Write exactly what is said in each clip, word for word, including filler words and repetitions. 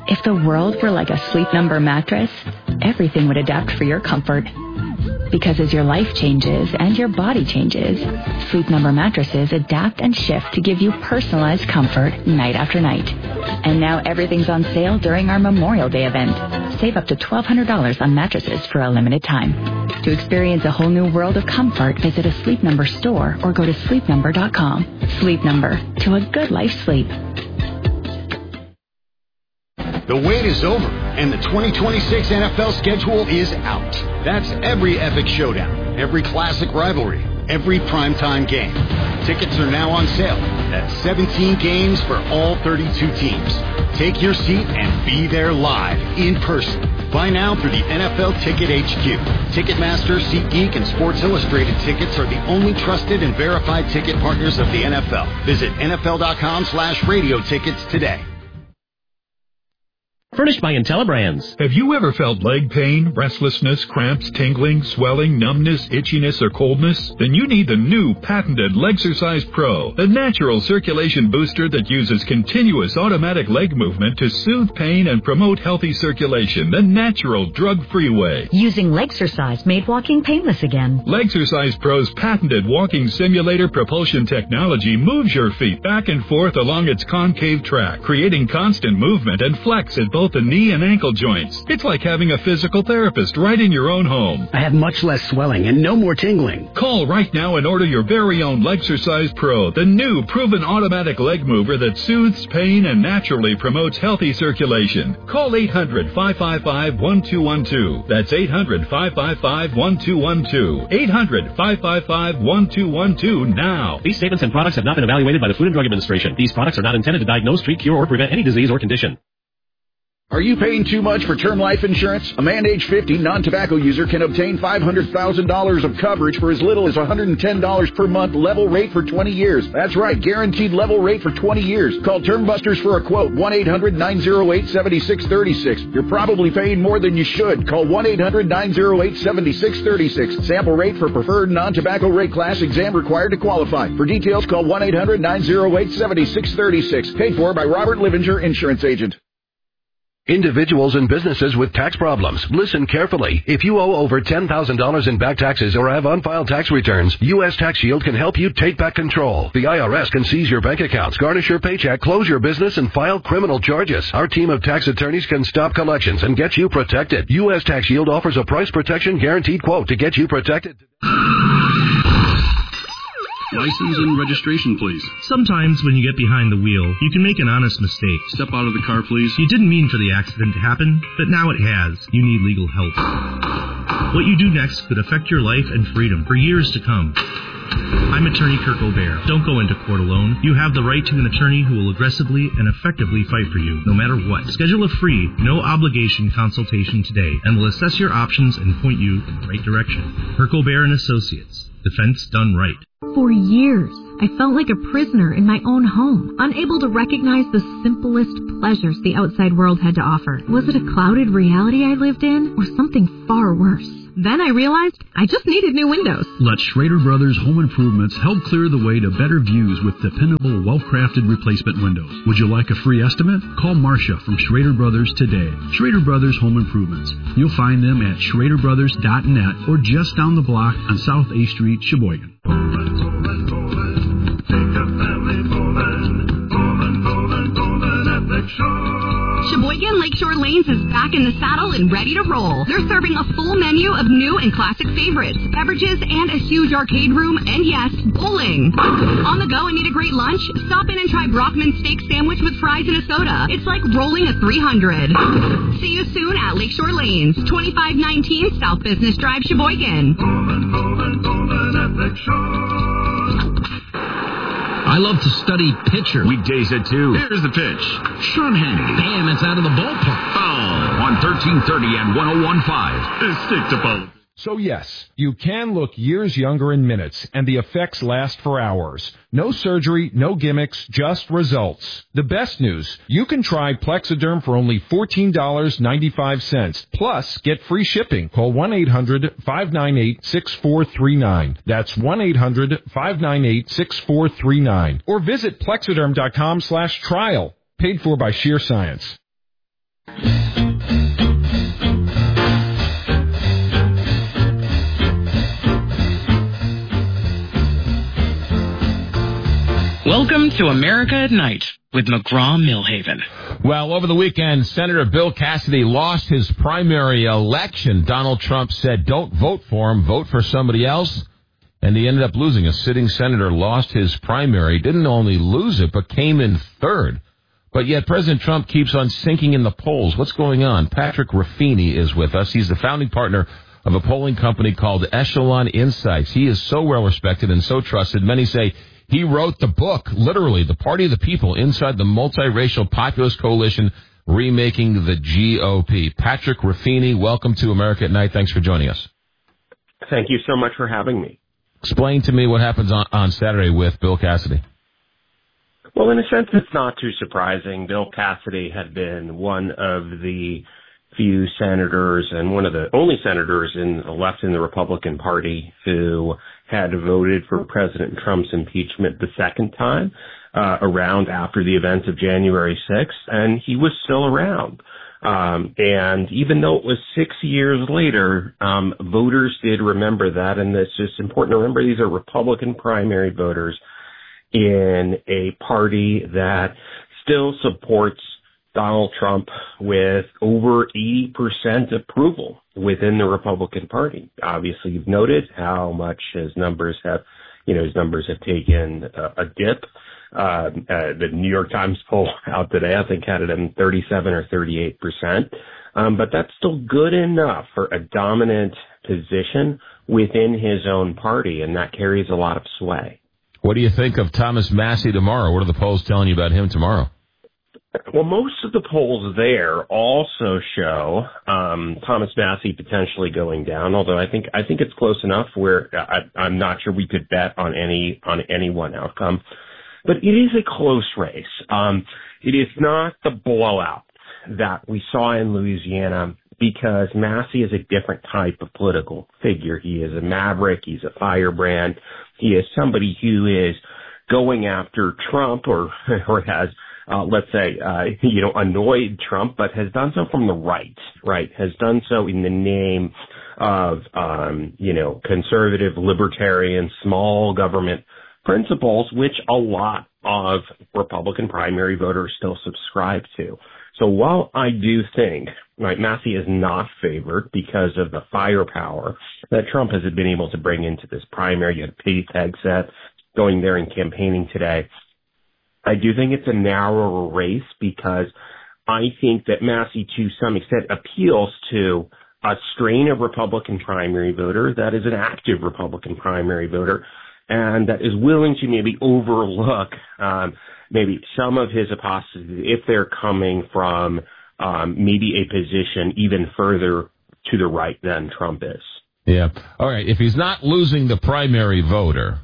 If the world were like a Sleep Number mattress, everything would adapt for your comfort. Because as your life changes and your body changes, Sleep Number mattresses adapt and shift to give you personalized comfort night after night. And now everything's on sale during our Memorial Day event. Save up to twelve hundred dollars on mattresses for a limited time. To experience a whole new world of comfort, visit a Sleep Number store or go to sleep number dot com. Sleep Number, to a good life sleep. The wait is over, and the twenty twenty-six N F L schedule is out. That's every epic showdown, every classic rivalry, every primetime game. Tickets are now on sale. That's seventeen games for all thirty-two teams. Take your seat and be there live, in person. Buy now through the N F L Ticket H Q. Ticketmaster, SeatGeek, and Sports Illustrated tickets are the only trusted and verified ticket partners of the N F L. Visit N F L dot com slash radio tickets today. Furnished by IntelliBrands. Have you ever felt leg pain, restlessness, cramps, tingling, swelling, numbness, itchiness, or coldness? Then you need the new patented Legsercise Pro, a natural circulation booster that uses continuous automatic leg movement to soothe pain and promote healthy circulation the natural, drug-free way. Using Legsercise made walking painless again. Legsercise Pro's patented walking simulator propulsion technology moves your feet back and forth along its concave track, creating constant movement and flex at both the knee and ankle joints. It's like having a physical therapist right in your own home. I have much less swelling and no more tingling. Call right now and order your very own Legsercise Pro, the new proven automatic leg mover that soothes pain and naturally promotes healthy circulation. Call eight hundred, five five five, one two one two. That's eight hundred, five five five, one two one two. eight hundred, five five five, one two one two now. These statements and products have not been evaluated by the Food and Drug Administration. These products are not intended to diagnose, treat, cure, or prevent any disease or condition. Are you paying too much for term life insurance? A man age fifty non-tobacco user can obtain five hundred thousand dollars of coverage for as little as one hundred ten dollars per month, level rate for twenty years. That's right, guaranteed level rate for twenty years. Call Term Busters for a quote, one eight hundred, nine oh eight, seven six three six. You're probably paying more than you should. Call one eight hundred, nine oh eight, seven six three six. Sample rate for preferred non-tobacco rate class, exam required to qualify. For details, call one eight hundred, nine oh eight, seven six three six. Paid for by Robert Livinger, Insurance Agent. Individuals and businesses with tax problems, listen carefully. If you owe over ten thousand dollars in back taxes or have unfiled tax returns, U S Tax Shield can help you take back control. The I R S can seize your bank accounts, garnish your paycheck, close your business, and file criminal charges. Our team of tax attorneys can stop collections and get you protected. U S Tax Shield offers a price protection guaranteed quote to get you protected. License and registration, please. Sometimes when you get behind the wheel, you can make an honest mistake. Step out of the car, please. You didn't mean for the accident to happen, but now it has. You need legal help. What you do next could affect your life and freedom for years to come. I'm attorney Kirk O'Bear. Don't go into court alone. You have the right to an attorney who will aggressively and effectively fight for you, no matter what. Schedule a free, no-obligation consultation today, and we'll assess your options and point you in the right direction. Kirk O'Bear and Associates. Defense done right. For years, I felt like a prisoner in my own home, unable to recognize the simplest pleasures the outside world had to offer. Was it a clouded reality I lived in, or something far worse? Then I realized I just needed new windows. Let Schrader Brothers Home Improvements help clear the way to better views with dependable, well-crafted replacement windows. Would you like a free estimate? Call Marcia from Schrader Brothers today. Schrader Brothers Home Improvements. You'll find them at schrader brothers dot net or just down the block on South A Street, Sheboygan. Sheboygan Lakeshore Lanes is back in the saddle and ready to roll. They're serving a full menu of new and classic favorites, beverages, and a huge arcade room, and yes, bowling. On the go and need a great lunch? Stop in and try Brockman's Steak Sandwich with fries and a soda. It's like rolling a three hundred. See you soon at Lakeshore Lanes, twenty-five nineteen South Business Drive, Sheboygan. Bowling, bowling, bowling at Lakeshore. I love to study pitchers. Weekdays at two. Here's the pitch. Sean Hannity. Bam, it's out of the ballpark. Foul on thirteen thirty and one oh one point five. Stick to both. So yes, you can look years younger in minutes, and the effects last for hours. No surgery, no gimmicks, just results. The best news, you can try Plexiderm for only fourteen dollars and ninety-five cents. Plus, get free shipping. Call one eight hundred, five nine eight, six four three nine. That's one eight hundred, five nine eight, six four three nine. Or visit plexiderm dot com slash trial. Paid for by Sheer Science. Welcome to America at Night with McGraw-Millhaven. Well, over the weekend, Senator Bill Cassidy lost his primary election. Donald Trump said, don't vote for him, vote for somebody else. And he ended up losing. A sitting senator lost his primary, didn't only lose it, but came in third. But yet President Trump keeps on sinking in the polls. What's going on? Patrick Ruffini is with us. He's the founding partner of a polling company called Echelon Insights. He is so well respected and so trusted. Many say he wrote the book, literally, The Party of the People, inside the multiracial populist coalition remaking the G O P. Patrick Ruffini, welcome to America at Night. Thanks for joining us. Thank you so much for having me. Explain to me what happens on, on Saturday with Bill Cassidy. Well, in a sense, it's not too surprising. Bill Cassidy had been one of the few senators and one of the only senators in left in the Republican Party who had voted for President Trump's impeachment the second time, uh, around after the events of January sixth, and he was still around. Um, and even though it was six years later, um, voters did remember that, and it's just important to remember these are Republican primary voters in a party that still supports Donald Trump with over eighty percent approval within the Republican Party. Obviously, you've noted how much his numbers have, you know, his numbers have taken a, a dip. Uh, uh, the New York Times poll out today, I think, had it in thirty-seven or thirty-eight percent. Um, but that's still good enough for a dominant position within his own party, and that carries a lot of sway. What do you think of Thomas Massie tomorrow? What are the polls telling you about him tomorrow? Well, most of the polls there also show um, Thomas Massie potentially going down. Although I think I think it's close enough where I, I'm not sure we could bet on any on any one outcome. But it is a close race. Um, it is not the blowout that we saw in Louisiana because Massie is a different type of political figure. He is a maverick. He's a firebrand. He is somebody who is going after Trump or or has. Uh, let's say, uh, you know, annoyed Trump, but has done so from the right, right? Has done so in the name of, um, you know, conservative, libertarian, small government principles, which a lot of Republican primary voters still subscribe to. So while I do think, right, Massie is not favored because of the firepower that Trump has been able to bring into this primary, you had Pete Hegseth going there and campaigning today. I do think it's a narrower race because I think that Massie, to some extent, appeals to a strain of Republican primary voter that is an active Republican primary voter and that is willing to maybe overlook um, maybe some of his apostasy if they're coming from um, maybe a position even further to the right than Trump is. Yeah. All right. If he's not losing the primary voter,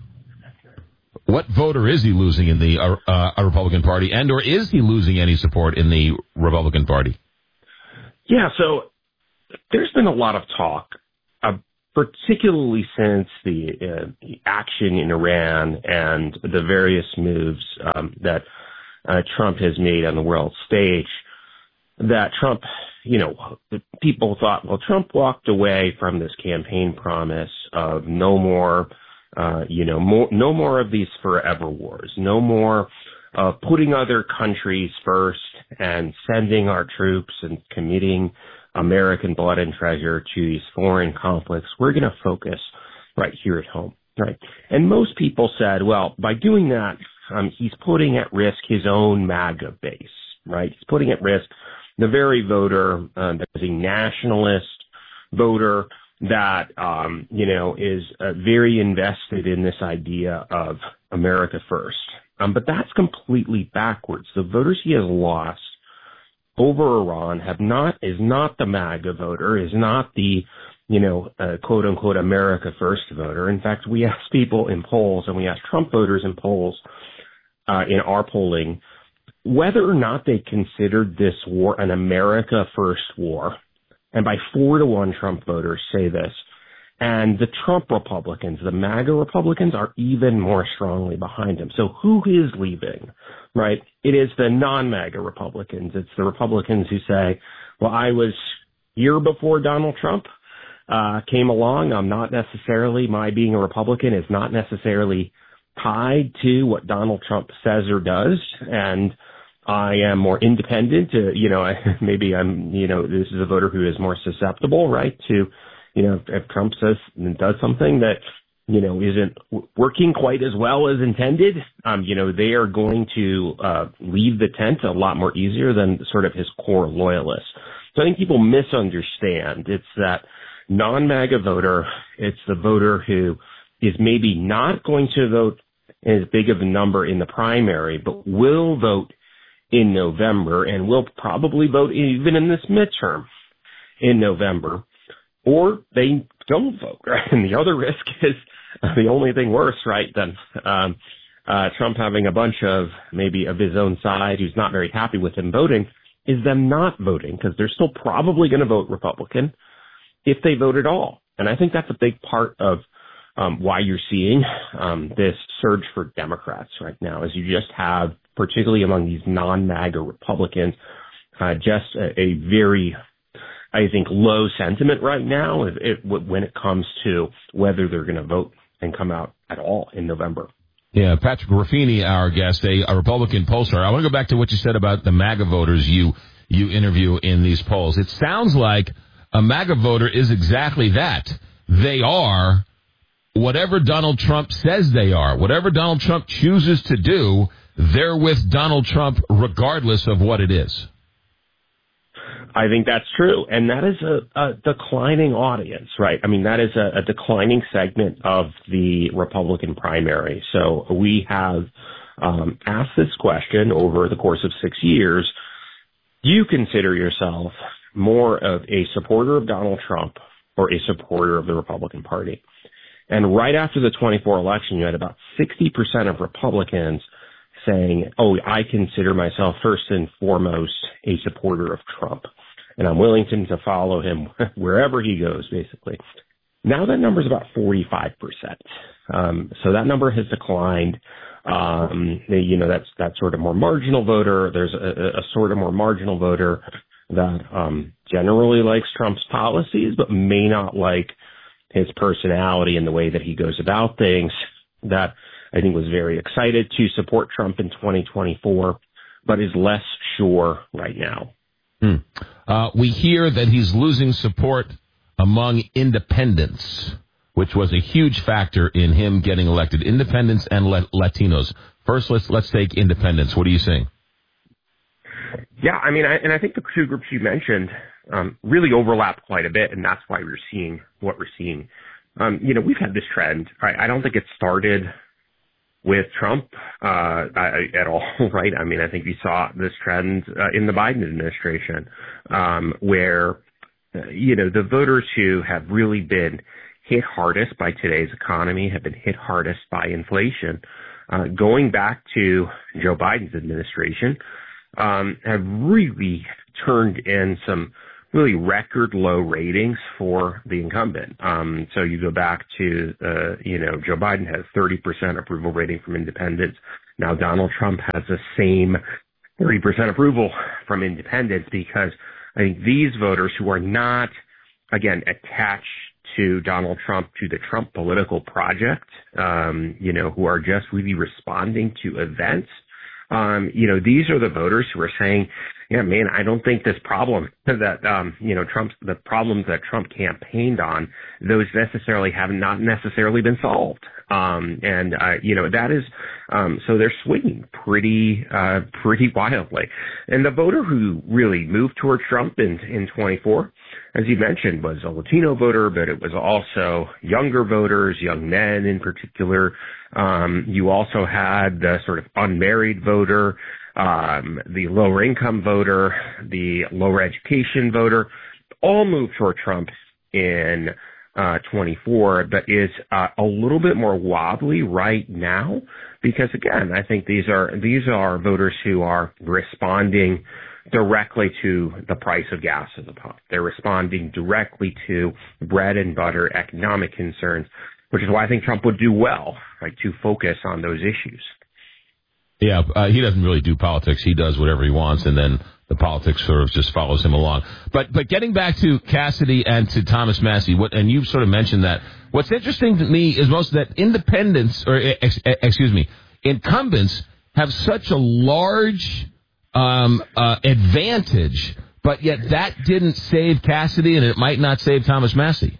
what voter is he losing in the uh, uh, Republican Party, and or is he losing any support in the Republican Party? Yeah, so there's been a lot of talk, uh, particularly since the, uh, the action in Iran and the various moves um, that uh, Trump has made on the world stage, that Trump, you know, people thought, well, Trump walked away from this campaign promise of no more Uh, you know, more, no more of these forever wars, no more uh, putting other countries first and sending our troops and committing American blood and treasure to these foreign conflicts. We're going to focus right here at home, right? And most people said, well, by doing that, um, he's putting at risk his own MAGA base, right? He's putting at risk the very voter uh, that is a nationalist voter that, um, you know, is uh, very invested in this idea of America first. Um, but that's completely backwards. The voters he has lost over Iran have not, is not the MAGA voter, is not the, you know, uh, quote unquote America first voter. In fact, we asked people in polls and we asked Trump voters in polls, uh, in our polling, whether or not they considered this war an America first war. And by four to one, Trump voters say this. And the Trump Republicans, the MAGA Republicans, are even more strongly behind him. So who is leaving, right? It is the non-MAGA Republicans. It's the Republicans who say, well, I was here before Donald Trump uh, came along. I'm not necessarily, my being a Republican is not necessarily tied to what Donald Trump says or does. And I am more independent. Uh, you know, I, maybe I'm, you know, this is a voter who is more susceptible, right, to, you know, if, if Trump says and does something that, you know, isn't w- working quite as well as intended, um, you know, they are going to uh, leave the tent a lot more easier than sort of his core loyalists. So I think people misunderstand. It's that non-MAGA voter. It's the voter who is maybe not going to vote as big of a number in the primary, but will vote in November and will probably vote even in this midterm in November. Or they don't vote, right? And the other risk is uh, the only thing worse, right, than um, uh, Trump having a bunch of maybe of his own side who's not very happy with him voting, is them not voting, because they're still probably going to vote Republican if they vote at all. And I think that's a big part of um, why you're seeing um, this surge for Democrats right now, is you just have, particularly among these non-MAGA Republicans, uh, just a, a very... I think, low sentiment right now if, if, when it comes to whether they're going to vote and come out at all in November. Yeah, Patrick Ruffini, our guest, a, a Republican pollster. I want to go back to what you said about the MAGA voters you you interview in these polls. It sounds like a MAGA voter is exactly that. They are whatever Donald Trump says they are. Whatever Donald Trump chooses to do, they're with Donald Trump regardless of what it is. I think that's true. And that is a, a declining audience, right? I mean, that is a, a declining segment of the Republican primary. So we have um, asked this question over the course of six years. Do you consider yourself more of a supporter of Donald Trump or a supporter of the Republican Party? And right after the twenty-four election, you had about sixty percent of Republicans saying, oh, I consider myself first and foremost a supporter of Trump, and I'm willing to, to follow him wherever he goes, basically. Now that number is about forty-five percent. Um, so that number has declined. Um, you know, that's that sort of more marginal voter. There's a, a sort of more marginal voter that um, generally likes Trump's policies, but may not like his personality and the way that he goes about things, that I think was very excited to support Trump in twenty twenty-four, but is less sure right now. Hmm. Uh, we hear that he's losing support among independents, which was a huge factor in him getting elected. Independents and Le- Latinos. First, let's let's take independents. What are you saying? Yeah, I mean, I, and I think the two groups you mentioned um, really overlap quite a bit, and that's why we're seeing what we're seeing. Um, you know, we've had this trend. I, I don't think it started with Trump uh, I, at all, right? I mean, I think we saw this trend uh, in the Biden administration, um, where, uh, you know, the voters who have really been hit hardest by today's economy, have been hit hardest by inflation, uh, going back to Joe Biden's administration, um, have really turned in some really record low ratings for the incumbent. Um, so you go back to, uh, you know, Joe Biden has thirty percent approval rating from independents. Now Donald Trump has the same thirty percent approval from independents, because I think these voters who are not, again, attached to Donald Trump, to the Trump political project, um, you know, who are just really responding to events, um, you know, these are the voters who are saying, yeah, man, I don't think this problem that, um, you know, Trump's, the problems that Trump campaigned on, those necessarily have not necessarily been solved. Um, and, uh, you know, that is, um, so they're swinging pretty, uh, pretty wildly. And the voter who really moved toward Trump in, in twenty-four, as you mentioned, was a Latino voter, but it was also younger voters, young men in particular. Um, you also had the sort of unmarried voter, um, the lower income voter, the lower education voter, all moved toward Trump in uh twenty-four, but is uh, a little bit more wobbly right now, because again, I think these are these are voters who are responding directly to the price of gas at the pump. They're responding directly to bread and butter economic concerns, which is why I think Trump would do well, right, to focus on those issues. Yeah, uh, he doesn't really do politics. He does whatever he wants, and then the politics sort of just follows him along. But but getting back to Cassidy and to Thomas Massie, what, and you sort of mentioned that. What's interesting to me is most that independents, or ex, excuse me, incumbents have such a large um, uh, advantage, but yet that didn't save Cassidy, and it might not save Thomas Massie.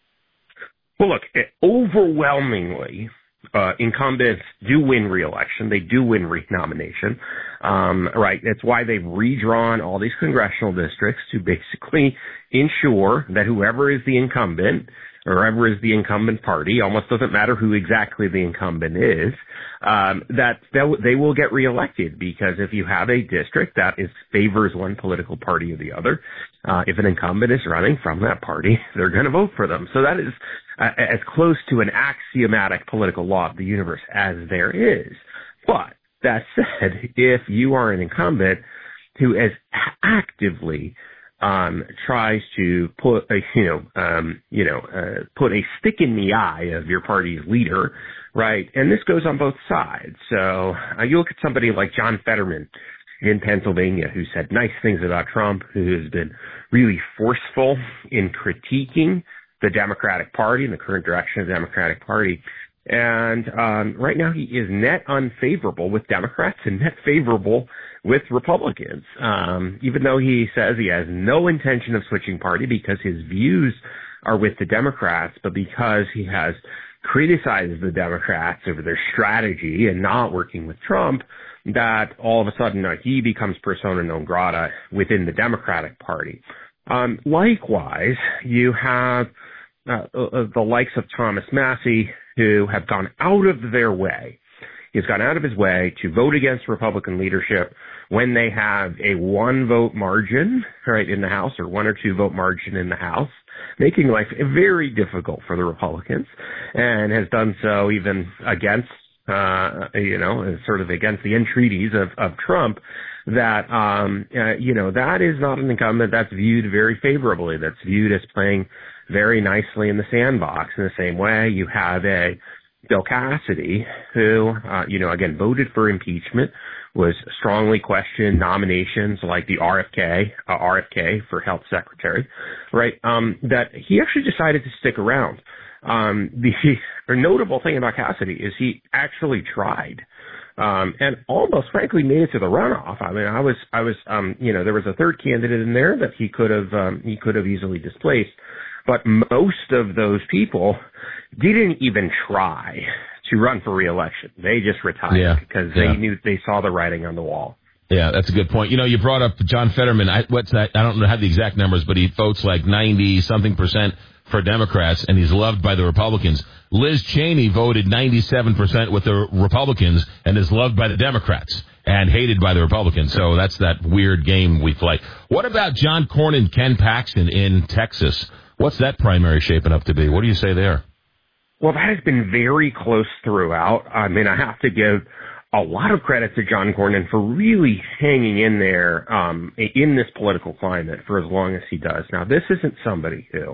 Well, look, overwhelmingly, Uh, incumbents do win re-election. They do win renomination, um, right? That's why they've redrawn all these congressional districts to basically ensure that whoever is the incumbent, or whoever is the incumbent party, almost doesn't matter who exactly the incumbent is, um, that they will get reelected. Because if you have a district that is favors one political party or the other, uh, if an incumbent is running from that party, they're going to vote for them. So that is uh, as close to an axiomatic political law of the universe as there is. But that said, if you are an incumbent who is actively Um, tries to put a, you know, um, you know, uh, put a stick in the eye of your party's leader, right? And this goes on both sides. So uh, you look at somebody like John Fetterman in Pennsylvania, who said nice things about Trump, who has been really forceful in critiquing the Democratic Party and the current direction of the Democratic Party. And um, right now he is net unfavorable with Democrats and net favorable with Republicans, um, even though he says he has no intention of switching party because his views are with the Democrats, but because he has criticized the Democrats over their strategy and not working with Trump, that all of a sudden uh, he becomes persona non grata within the Democratic Party. Um, likewise, you have uh, uh, the likes of Thomas Massie, who have gone out of their way. He's gone out of his way to vote against Republican leadership when they have a one vote margin, right, in the House, or one or two vote margin in the House, making life very difficult for the Republicans, and has done so even against, uh, you know, sort of against the entreaties of, of Trump, that, um, uh, you know, that is not an incumbent that's viewed very favorably, that's viewed as playing very nicely in the sandbox. In the same way, you have a Bill Cassidy, who, uh, you know, again, voted for impeachment, was strongly questioned nominations like the R F K, uh, R F K for health secretary, right? Um, that he actually decided to stick around. Um, the, the notable thing about Cassidy is he actually tried, um, and almost frankly made it to the runoff. I mean, I was, I was, um, you know, there was a third candidate in there that he could have, um, he could have easily displaced. But most of those people didn't even try to run for re-election. They just retired yeah, because they yeah. knew they saw the writing on the wall. Yeah, that's a good point. You know, you brought up John Fetterman. I, what's that? I don't know have the exact numbers, but he votes like ninety something percent for Democrats, and he's loved by the Republicans. Liz Cheney voted ninety-seven percent with the Republicans and is loved by the Democrats and hated by the Republicans. So that's that weird game we play. What about John Cornyn, Ken Paxton in Texas? What's that primary shaping up to be? What do you say there? Well, that has been very close throughout. I mean, I have to give a lot of credit to John Cornyn for really hanging in there um, in this political climate for as long as he does. Now, this isn't somebody who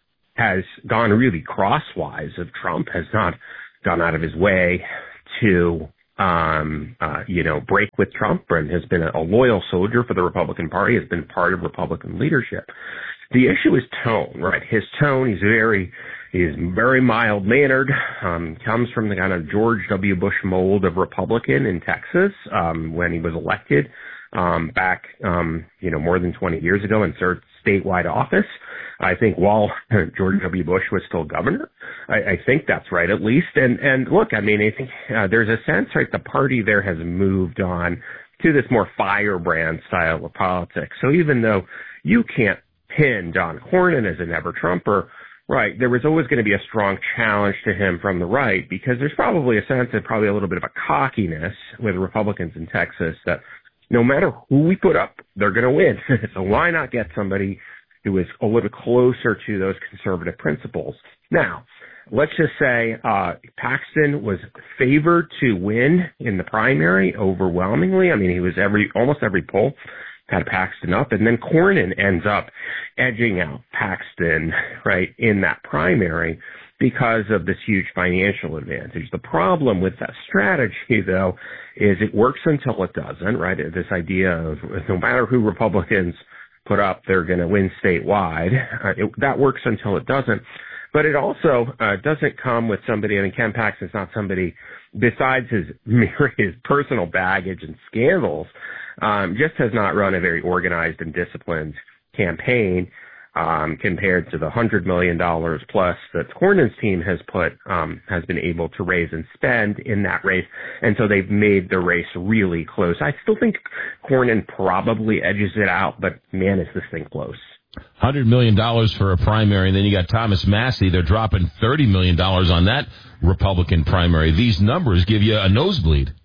has gone really crosswise of Trump, has not gone out of his way to, um, uh, you know, break with Trump, and has been a, a loyal soldier for the Republican Party, has been part of Republican leadership. The issue is tone, right? His tone, he's very, he's very mild-mannered, um, comes from the kind of George W. Bush mold of Republican in Texas, um, when he was elected, um, back, um, you know, more than twenty years ago and served statewide office. I think while George W. Bush was still governor, I, I think that's right, at least. And, and look, I mean, I think, uh, there's a sense, right, the party there has moved on to this more firebrand style of politics. So even though you can't pin John Cornyn as a never-Trumper, right, there was always going to be a strong challenge to him from the right, because there's probably a sense of probably a little bit of a cockiness with Republicans in Texas that no matter who we put up, they're going to win. So why not get somebody who is a little closer to those conservative principles? Now, let's just say uh, Paxton was favored to win in the primary overwhelmingly. I mean, he was every almost every poll had Paxton up, and then Cornyn ends up edging out Paxton, right, in that primary because of this huge financial advantage. The problem with that strategy, though, is it works until it doesn't, right? This idea of no matter who Republicans put up, they're going to win statewide. Uh, it, that works until it doesn't. But it also uh, doesn't come with somebody, I mean, Ken Paxton's not somebody, besides his his personal baggage and scandals, um, just has not run a very organized and disciplined campaign um, compared to the one hundred million dollars plus that Cornyn's team has put, um, has been able to raise and spend in that race. And so they've made the race really close. I still think Cornyn probably edges it out, but man, is this thing close. one hundred million dollars for a primary, and then you got Thomas Massey. They're dropping thirty million dollars on that Republican primary. These numbers give you a nosebleed.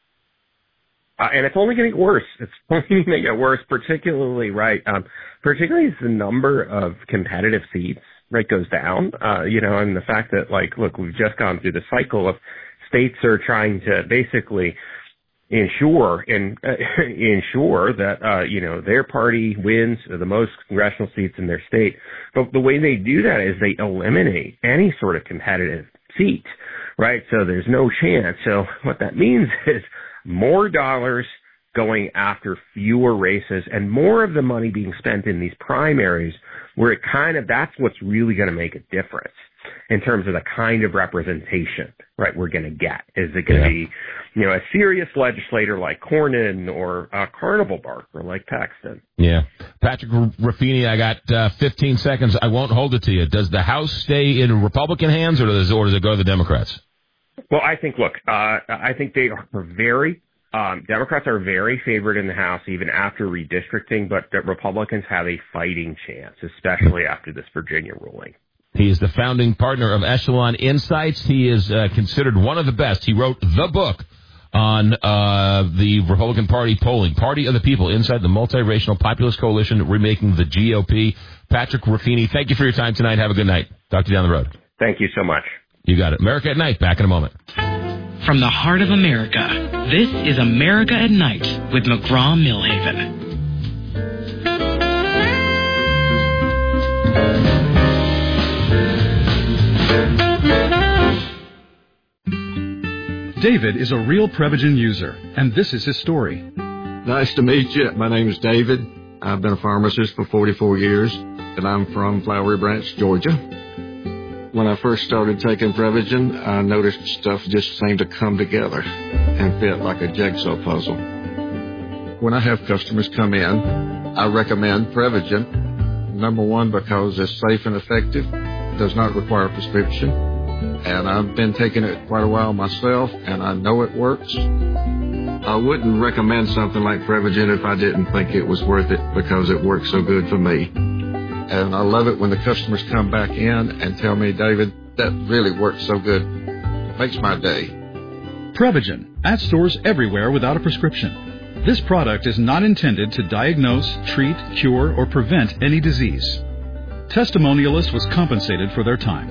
Uh, and it's only going to get worse. It's only going to get worse, particularly, right, um, particularly as the number of competitive seats, right, goes down, uh, you know, and the fact that, like, look, we've just gone through the cycle of states are trying to basically ensure and uh, ensure that, uh, you know, their party wins the most congressional seats in their state. But the way they do that is they eliminate any sort of competitive seat, right? So there's no chance. So what that means is more dollars going after fewer races and more of the money being spent in these primaries where it kind of, that's what's really going to make a difference in terms of the kind of representation, right, we're going to get. Is it going to yeah. be, you know, a serious legislator like Cornyn or a carnival barker like Paxton? Yeah. Patrick Ruffini, I got uh, fifteen seconds. I won't hold it to you. Does the House stay in Republican hands or does, or does it go to the Democrats? Well, I think, look, uh, I think they are very, um, Democrats are very favored in the House even after redistricting, but the Republicans have a fighting chance, especially after this Virginia ruling. He is the founding partner of Echelon Insights. He is uh, considered one of the best. He wrote the book on uh, the Republican Party polling, Party of the People, Inside the Multiracial Populist Coalition, Remaking the G O P. Patrick Ruffini, thank you for your time tonight. Have a good night. Talk to you down the road. Thank you so much. You got it. America at Night, back in a moment. From the heart of America, this is America at Night with McGraw-Milhaven. David is a real Prevagen user, and this is his story. Nice to meet you. My name is David. I've been a pharmacist for forty-four years, and I'm from Flowery Branch, Georgia. When I first started taking Prevagen, I noticed stuff just seemed to come together and fit like a jigsaw puzzle. When I have customers come in, I recommend Prevagen. Number one, because it's safe and effective, does not require a prescription. And I've been taking it quite a while myself, and I know it works. I wouldn't recommend something like Prevagen if I didn't think it was worth it because it works so good for me. And I love it when the customers come back in and tell me, David, that really works so good. It makes my day. Prevagen, at stores everywhere without a prescription. This product is not intended to diagnose, treat, cure, or prevent any disease. Testimonialist was compensated for their time.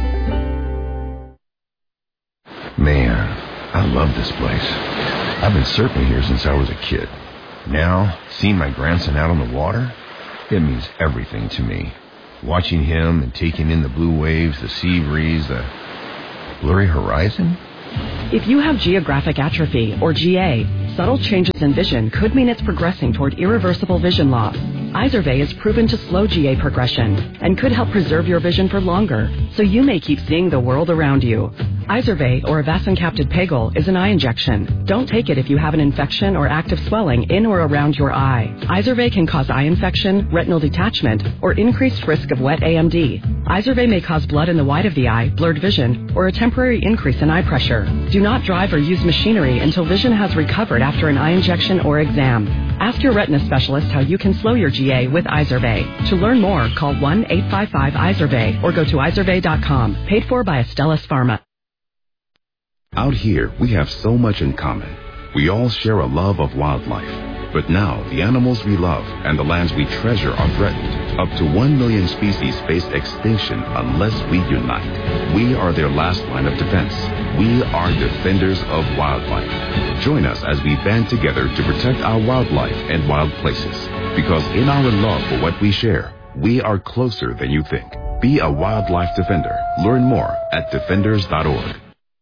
Man, I love this place. I've been surfing here since I was a kid. Now, seeing my grandson out on the water, it means everything to me. Watching him and taking in the blue waves, the sea breeze, the blurry horizon. If you have geographic atrophy, or G A, subtle changes in vision could mean it's progressing toward irreversible vision loss. Izervay is proven to slow G A progression and could help preserve your vision for longer, so you may keep seeing the world around you. Izervay, or avacincaptad pegol, is an eye injection. Don't take it if you have an infection or active swelling in or around your eye. Izervay can cause eye infection, retinal detachment, or increased risk of wet A M D. Izervay may cause blood in the white of the eye, blurred vision, or a temporary increase in eye pressure. Do not drive or use machinery until vision has recovered after an eye injection or exam. Ask your retina specialist how you can slow your G A with Izervay. To learn more, call one eight five five Izervay or go to izervay dot com. Paid for by Astellas Pharma. Out here, we have so much in common. We all share a love of wildlife. But now, the animals we love and the lands we treasure are threatened. Up to one million species face extinction unless we unite. We are their last line of defense. We are defenders of wildlife. Join us as we band together to protect our wildlife and wild places. Because in our love for what we share, we are closer than you think. Be a wildlife defender. Learn more at defenders dot org.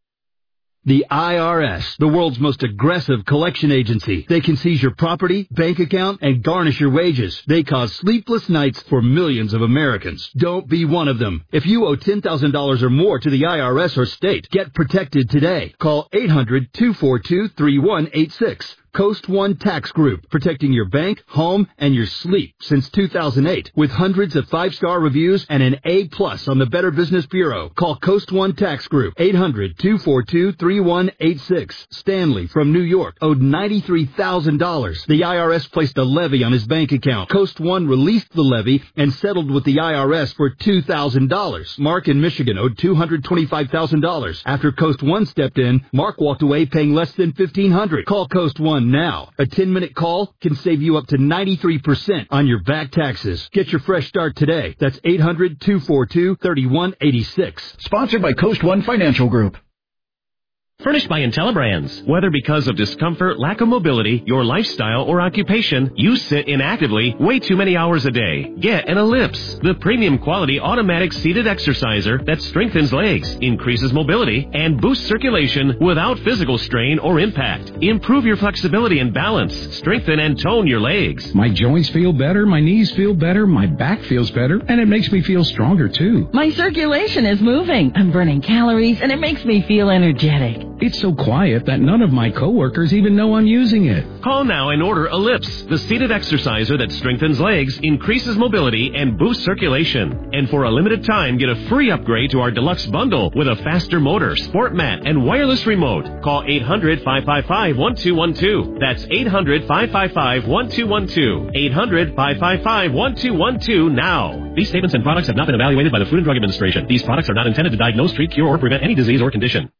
The I R S, the world's most aggressive collection agency. They can seize your property, bank account, and garnish your wages. They cause sleepless nights for millions of Americans. Don't be one of them. If you owe ten thousand dollars or more to the I R S or state, get protected today. Call eight hundred, two four two, three one eight six. Coast One Tax Group, protecting your bank, home, and your sleep since two thousand eight. With hundreds of five-star reviews and an A plus on the Better Business Bureau. Call Coast One Tax Group, eight hundred, two four two, three one eight six. Stanley from New York owed ninety-three thousand dollars. The I R S placed a levy on his bank account. Coast One released the levy and settled with the I R S for two thousand dollars. Mark in Michigan owed two hundred twenty-five thousand dollars. After Coast One stepped in, Mark walked away paying less than fifteen hundred dollars. Call Coast One now. A ten-minute call can save you up to ninety-three percent on your back taxes. Get your fresh start today. That's eight hundred, two four two, three one eight six. Sponsored by Coast One Financial Group. Furnished by IntelliBrands. Whether because of discomfort, lack of mobility, your lifestyle, or occupation, you sit inactively way too many hours a day. Get an Ellipse, the premium quality automatic seated exerciser that strengthens legs, increases mobility, and boosts circulation without physical strain or impact. Improve your flexibility and balance. Strengthen and tone your legs. My joints feel better, my knees feel better, my back feels better, and it makes me feel stronger too. My circulation is moving. I'm burning calories, and it makes me feel energetic. It's so quiet that none of my coworkers even know I'm using it. Call now and order Ellipse, the seated exerciser that strengthens legs, increases mobility, and boosts circulation. And for a limited time, get a free upgrade to our deluxe bundle with a faster motor, sport mat, and wireless remote. Call eight hundred, five five five, one two one two. That's eight hundred, five five five, one two one two. eight hundred, five five five, one two one two now. These statements and products have not been evaluated by the Food and Drug Administration. These products are not intended to diagnose, treat, cure, or prevent any disease or condition.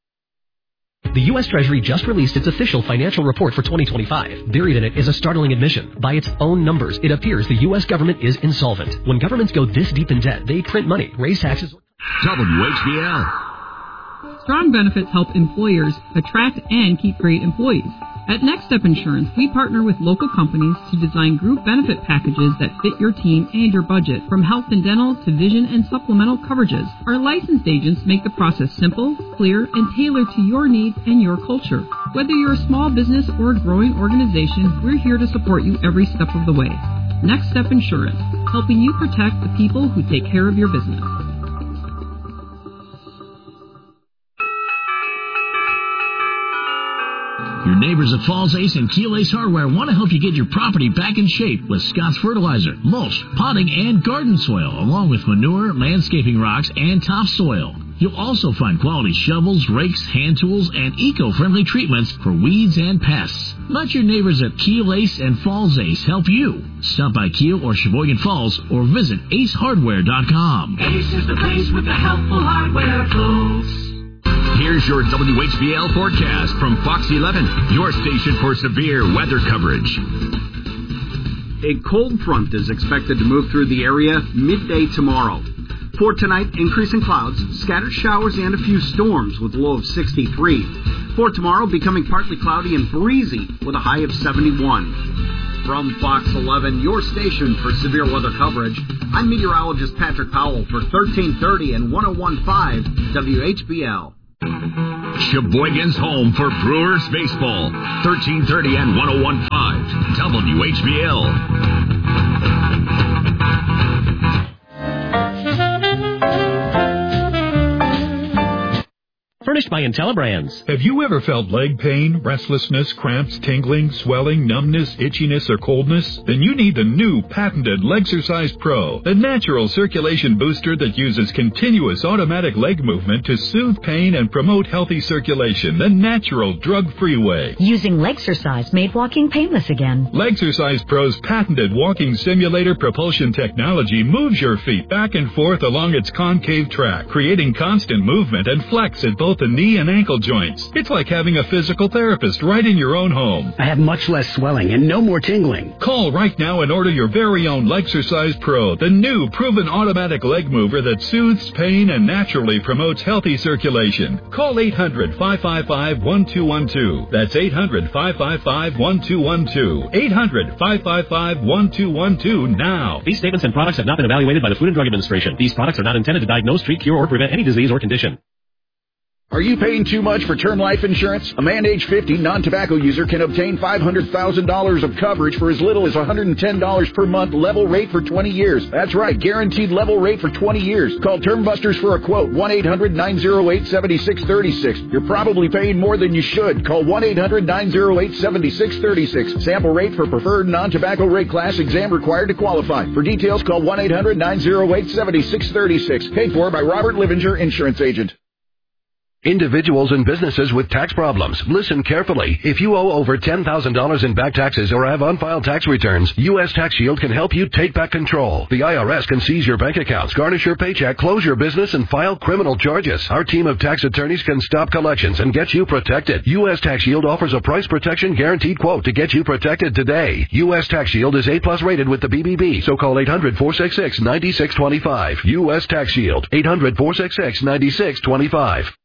The U S Treasury just released its official financial report for twenty twenty-five. Buried in it is a startling admission. By its own numbers, it appears the U S government is insolvent. When governments go this deep in debt, they print money, raise taxes. W H B L. Strong benefits help employers attract and keep great employees. At Next Step Insurance, we partner with local companies to design group benefit packages that fit your team and your budget, from health and dental to vision and supplemental coverages. Our licensed agents make the process simple, clear, and tailored to your needs and your culture. Whether you're a small business or a growing organization, we're here to support you every step of the way. Next Step Insurance, helping you protect the people who take care of your business. Your neighbors at Falls Ace and Keel Ace Hardware want to help you get your property back in shape with Scott's Fertilizer, mulch, potting, and garden soil, along with manure, landscaping rocks, and topsoil. You'll also find quality shovels, rakes, hand tools, and eco-friendly treatments for weeds and pests. Let your neighbors at Keel Ace and Falls Ace help you. Stop by Keel or Sheboygan Falls or visit ace hardware dot com. Ace is the place with the helpful hardware, folks. Here's your W H B L forecast from Fox eleven, your station for severe weather coverage. A cold front is expected to move through the area midday tomorrow. For tonight, increasing clouds, scattered showers, and a few storms with a low of sixty-three. For tomorrow, becoming partly cloudy and breezy with a high of seventy-one. From Fox eleven, your station for severe weather coverage, I'm meteorologist Patrick Powell for thirteen thirty and one oh one point five W H B L. Sheboygan's home for Brewers baseball, thirteen thirty and one oh one point five W H B L. Furnished by IntelliBrands. Have you ever felt leg pain, restlessness, cramps, tingling, swelling, numbness, itchiness, or coldness? Then you need the new patented Legsercise Pro, the natural circulation booster that uses continuous automatic leg movement to soothe pain and promote healthy circulation the natural drug-free way. Using Legsercise made walking painless again. Legsercise Pro's patented walking simulator propulsion technology moves your feet back and forth along its concave track, creating constant movement and flex at both the knee knee and ankle joints. It's like having a physical therapist right in your own home. I have much less swelling and no more tingling. Call right now and order your very own Lexercise Pro, the new proven automatic leg mover that soothes pain and naturally promotes healthy circulation. Call eight hundred, five five five, one two one two. That's eight hundred, five five five, one two one two. eight hundred, five five five, one two one two now. These statements and products have not been evaluated by the Food and Drug Administration. These products are not intended to diagnose, treat, cure, or prevent any disease or condition. Are you paying too much for term life insurance? A man age fifty non-tobacco user can obtain five hundred thousand dollars of coverage for as little as one hundred ten dollars per month, level rate for twenty years. That's right, guaranteed level rate for twenty years. Call Term Busters for a quote, one eight hundred, nine oh eight, seven six three six. You're probably paying more than you should. Call one eight hundred, nine oh eight, seven six three six. Sample rate for preferred non-tobacco rate class, exam required to qualify. For details, call one eight hundred, nine oh eight, seven six three six. Paid for by Robert Livinger, Insurance Agent. Individuals and businesses with tax problems, listen carefully. If you owe over ten thousand dollars in back taxes or have unfiled tax returns, U S Tax Shield can help you take back control. The I R S can seize your bank accounts, garnish your paycheck, close your business, and file criminal charges. Our team of tax attorneys can stop collections and get you protected. U S Tax Shield offers a price protection guaranteed quote to get you protected today. U S Tax Shield is A plus rated with the B B B, so call eight hundred, four six six, nine six two five. U S Tax Shield, eight hundred, four six six, nine six two five.